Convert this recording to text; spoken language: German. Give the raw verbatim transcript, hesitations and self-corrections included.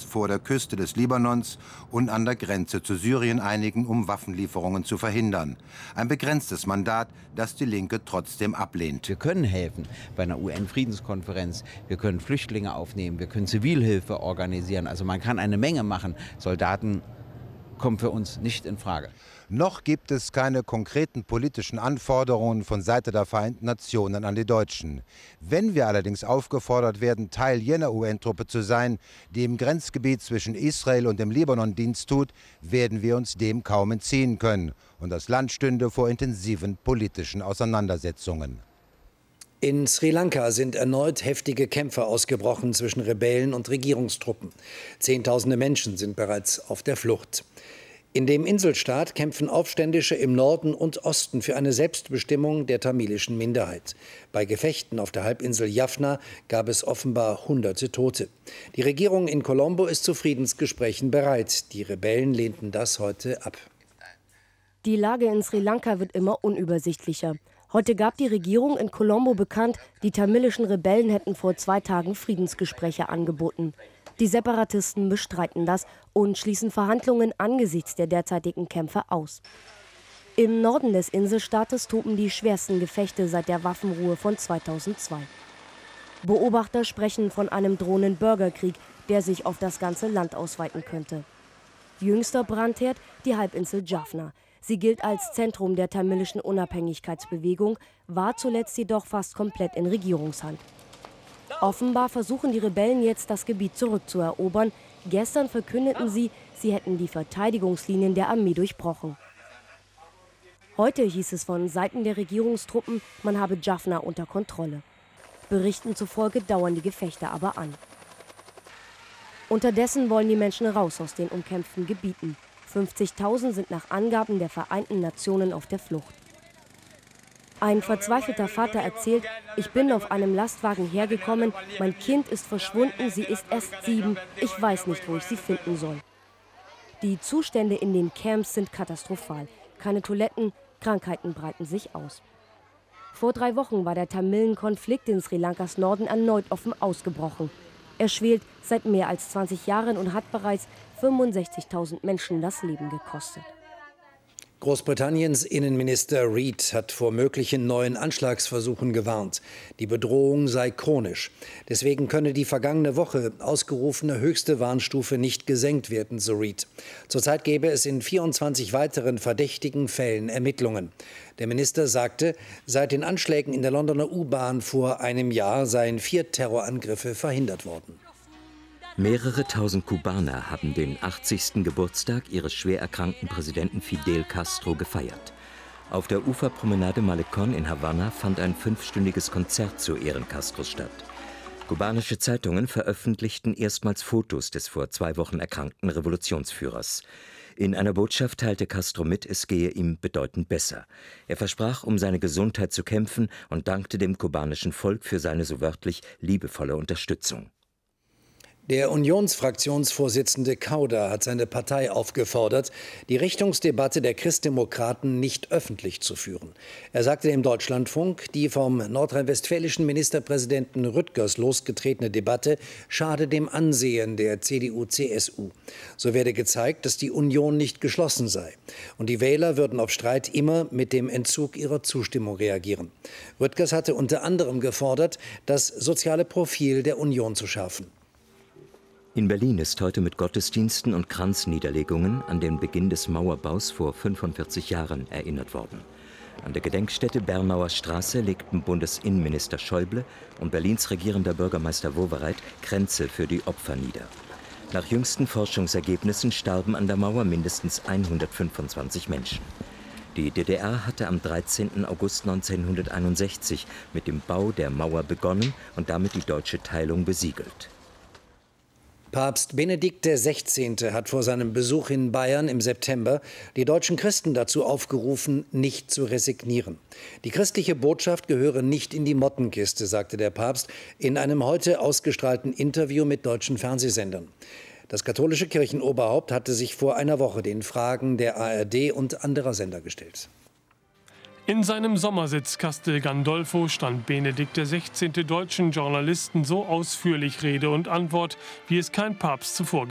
vor der Küste des Libanons und an der Grenze zu Syrien einigen, um Waffenlieferungen zu verhindern. Ein begrenztes Mandat, das die Linke trotzdem ablehnt. Wir können helfen bei einer U N-Friedenskonferenz, wir können Flüchtlinge aufnehmen, wir können Zivilhilfe organisieren. Also man kann eine Menge machen. Soldaten kommen für uns nicht in Frage. Noch gibt es keine konkreten politischen Anforderungen von Seite der Vereinten Nationen an die Deutschen. Wenn wir allerdings aufgefordert werden, Teil jener U N-Truppe zu sein, die im Grenzgebiet zwischen Israel und dem Libanon Dienst tut, werden wir uns dem kaum entziehen können. Und das Land stünde vor intensiven politischen Auseinandersetzungen. In Sri Lanka sind erneut heftige Kämpfe ausgebrochen zwischen Rebellen und Regierungstruppen. Zehntausende Menschen sind bereits auf der Flucht. In dem Inselstaat kämpfen Aufständische im Norden und Osten für eine Selbstbestimmung der tamilischen Minderheit. Bei Gefechten auf der Halbinsel Jaffna gab es offenbar hunderte Tote. Die Regierung in Colombo ist zu Friedensgesprächen bereit. Die Rebellen lehnten das heute ab. Die Lage in Sri Lanka wird immer unübersichtlicher. Heute gab die Regierung in Colombo bekannt, die tamilischen Rebellen hätten vor zwei Tagen Friedensgespräche angeboten. Die Separatisten bestreiten das und schließen Verhandlungen angesichts der derzeitigen Kämpfe aus. Im Norden des Inselstaates toben die schwersten Gefechte seit der Waffenruhe von zweitausendzwei. Beobachter sprechen von einem drohenden Bürgerkrieg, der sich auf das ganze Land ausweiten könnte. Jüngster Brandherd die Halbinsel Jaffna. Sie gilt als Zentrum der tamilischen Unabhängigkeitsbewegung, war zuletzt jedoch fast komplett in Regierungshand. Offenbar versuchen die Rebellen jetzt, das Gebiet zurückzuerobern. Gestern verkündeten sie, sie hätten die Verteidigungslinien der Armee durchbrochen. Heute hieß es von Seiten der Regierungstruppen, man habe Jaffna unter Kontrolle. Berichten zufolge dauern die Gefechte aber an. Unterdessen wollen die Menschen raus aus den umkämpften Gebieten. fünfzigtausend sind nach Angaben der Vereinten Nationen auf der Flucht. Ein verzweifelter Vater erzählt, ich bin auf einem Lastwagen hergekommen, mein Kind ist verschwunden, sie ist erst sieben, ich weiß nicht, wo ich sie finden soll. Die Zustände in den Camps sind katastrophal. Keine Toiletten, Krankheiten breiten sich aus. Vor drei Wochen war der Tamilen-Konflikt in Sri Lankas Norden erneut offen ausgebrochen. Er schwelt seit mehr als zwanzig Jahren und hat bereits fünfundsechzigtausend Menschen das Leben gekostet. Großbritanniens Innenminister Reid hat vor möglichen neuen Anschlagsversuchen gewarnt. Die Bedrohung sei chronisch. Deswegen könne die vergangene Woche ausgerufene höchste Warnstufe nicht gesenkt werden, so Reid. Zurzeit gäbe es in vierundzwanzig weiteren verdächtigen Fällen Ermittlungen. Der Minister sagte, seit den Anschlägen in der Londoner U-Bahn vor einem Jahr seien vier Terrorangriffe verhindert worden. Mehrere tausend Kubaner haben den achtzigsten Geburtstag ihres schwer erkrankten Präsidenten Fidel Castro gefeiert. Auf der Uferpromenade Malecón in Havanna fand ein fünfstündiges Konzert zu Ehren Castros statt. Kubanische Zeitungen veröffentlichten erstmals Fotos des vor zwei Wochen erkrankten Revolutionsführers. In einer Botschaft teilte Castro mit, es gehe ihm bedeutend besser. Er versprach, um seine Gesundheit zu kämpfen und dankte dem kubanischen Volk für seine so wörtlich liebevolle Unterstützung. Der Unionsfraktionsvorsitzende Kauder hat seine Partei aufgefordert, die Richtungsdebatte der Christdemokraten nicht öffentlich zu führen. Er sagte dem Deutschlandfunk, die vom nordrhein-westfälischen Ministerpräsidenten Rüttgers losgetretene Debatte schade dem Ansehen der C D U C S U. So werde gezeigt, dass die Union nicht geschlossen sei. Und die Wähler würden auf Streit immer mit dem Entzug ihrer Zustimmung reagieren. Rüttgers hatte unter anderem gefordert, das soziale Profil der Union zu schärfen. In Berlin ist heute mit Gottesdiensten und Kranzniederlegungen an den Beginn des Mauerbaus vor fünfundvierzig Jahren erinnert worden. An der Gedenkstätte Bernauer Straße legten Bundesinnenminister Schäuble und Berlins regierender Bürgermeister Wowereit Kränze für die Opfer nieder. Nach jüngsten Forschungsergebnissen starben an der Mauer mindestens hundertfünfundzwanzig Menschen. Die D D R hatte am dreizehnten August neunzehnhunderteinundsechzig mit dem Bau der Mauer begonnen und damit die deutsche Teilung besiegelt. Papst Benedikt der Sechzehnte hat vor seinem Besuch in Bayern im September die deutschen Christen dazu aufgerufen, nicht zu resignieren. Die christliche Botschaft gehöre nicht in die Mottenkiste, sagte der Papst in einem heute ausgestrahlten Interview mit deutschen Fernsehsendern. Das katholische Kirchenoberhaupt hatte sich vor einer Woche den Fragen der A R D und anderer Sender gestellt. In seinem Sommersitz Castel Gandolfo stand Benedikt der Sechzehnte deutschen Journalisten so ausführlich Rede und Antwort, wie es kein Papst zuvor